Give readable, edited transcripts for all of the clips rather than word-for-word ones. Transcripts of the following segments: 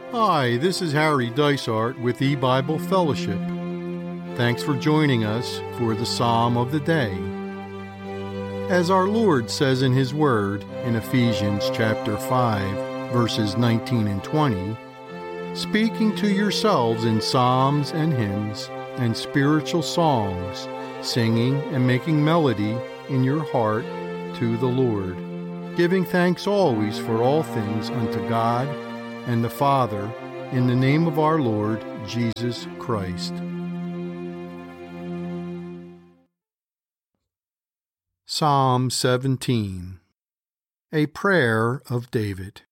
Hi, this is Harry Dysart with E-Bible Fellowship. Thanks for joining us for the Psalm of the Day. As our Lord says in His Word in Ephesians chapter 5, verses 19 and 20, speaking to yourselves in psalms and hymns and spiritual songs, singing and making melody in your heart to the Lord, giving thanks always for all things unto God and the Father, in the name of our Lord Jesus Christ. Psalm 17. A Prayer of David.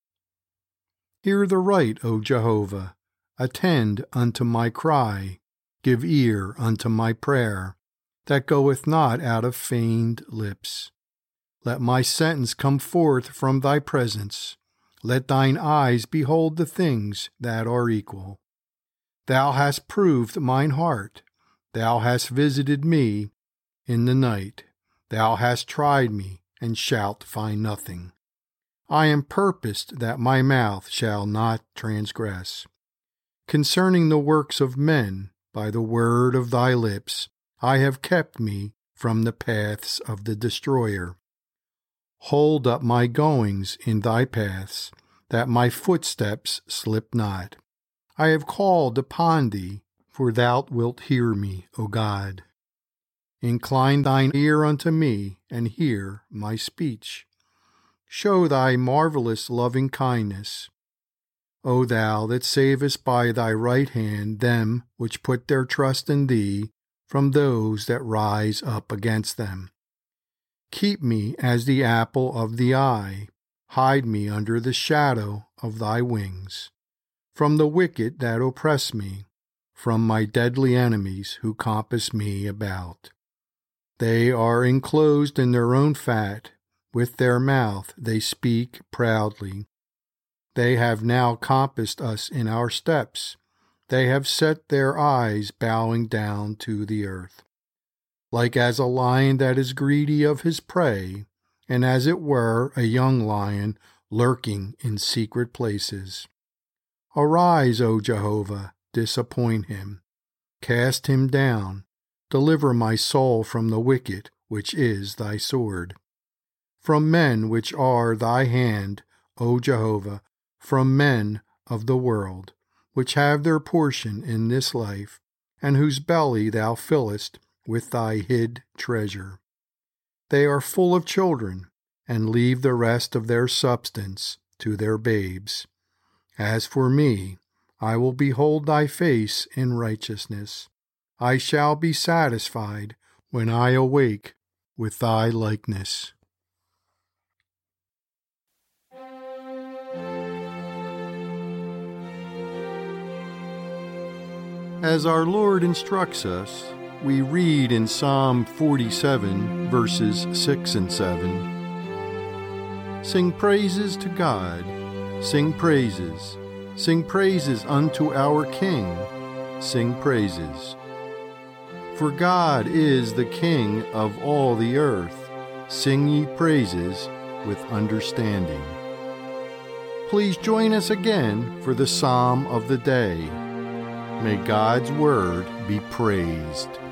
Hear the right, O Jehovah. Attend unto my cry. Give ear unto my prayer, that goeth not out of feigned lips. Let my sentence come forth from thy presence. Let thine eyes behold the things that are equal. Thou hast proved mine heart. Thou hast visited me in the night. Thou hast tried me, and shalt find nothing. I am purposed that my mouth shall not transgress. Concerning the works of men, by the word of thy lips, I have kept me from the paths of the destroyer. Hold up my goings in thy paths, that my footsteps slip not. I have called upon thee, for thou wilt hear me, O God. Incline thine ear unto me, and hear my speech. Show thy marvelous loving kindness, O thou that savest by thy right hand them which put their trust in thee from those that rise up against them. Keep me as the apple of the eye. Hide me under the shadow of thy wings, from the wicked that oppress me, from my deadly enemies who compass me about. They are enclosed in their own fat. With their mouth they speak proudly. They have now compassed us in our steps. They have set their eyes bowing down to the earth. Like as a lion that is greedy of his prey, and as it were a young lion lurking in secret places. Arise, O Jehovah, disappoint him. Cast him down. Deliver my soul from the wicked, which is thy sword. From men which are thy hand, O Jehovah, from men of the world, which have their portion in this life, and whose belly thou fillest with thy hid treasure. They are full of children, and leave the rest of their substance to their babes. As for me, I will behold thy face in righteousness. I shall be satisfied when I awake with thy likeness. As our Lord instructs us, we read in Psalm 47, verses 6 and 7, Sing praises to God, sing praises unto our King, sing praises. For God is the King of all the earth, sing ye praises with understanding. Please join us again for the Psalm of the Day. May God's Word be praised.